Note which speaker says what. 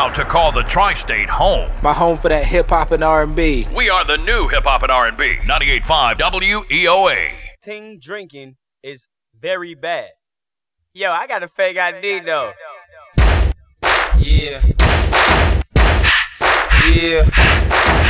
Speaker 1: proud to call the Tri-State home.
Speaker 2: My home for that hip-hop and R&B.
Speaker 1: We are the new hip-hop and R&B. 98.5 WEOA.
Speaker 3: Ting drinking is very bad. Yo, I got a fake ID though. Yeah. Yeah.